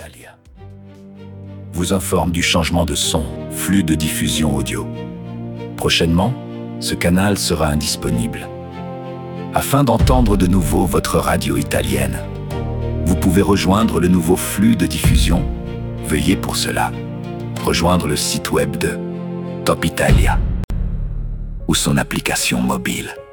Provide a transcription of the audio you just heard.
Italia vous informe du changement de son, flux de diffusion audio. Prochainement, ce canal sera indisponible. Afin d'entendre de nouveau votre radio italienne, vous pouvez rejoindre le nouveau flux de diffusion. Veuillez pour cela rejoindre le site web de Top Italia ou son application mobile.